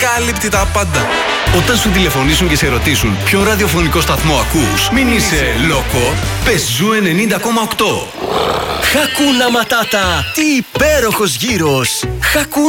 κάλυπτει τα πάντα. Όταν σου τηλεφωνήσουν και σε ρωτήσουν ποιον ραδιοφωνικό σταθμό ακούς, μην είσαι λόκο, πες Ζου 90,8. Χακούνα Ματάτα, τι υπέροχος γύρος!